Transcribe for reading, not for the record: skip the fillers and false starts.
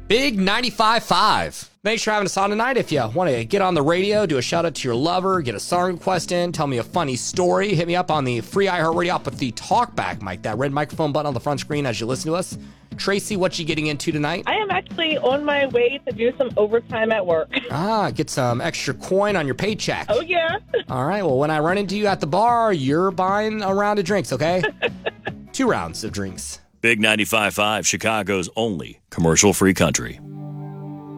Big 95.5. Thanks for having us on tonight. If you want to get on the radio, do a shout out to your lover, get a song request in, tell me a funny story, hit me up on the free iHeartRadio app with the talkback mic, that red microphone button on the front screen as you listen to us. Tracy, what you getting into tonight? I am actually on my way to do some overtime at work. Get some extra coin on your paycheck. Oh, yeah. All right, well, when I run into you at the bar, you're buying a round of drinks, okay? 2 rounds of drinks. Big 95.5, Chicago's only commercial-free country.